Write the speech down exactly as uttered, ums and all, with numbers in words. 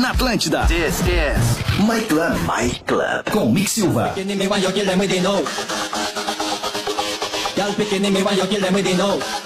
na Atlântida. This is My Club. My Club. Com Mick Silva. Y'all picking me while you kill them with the know.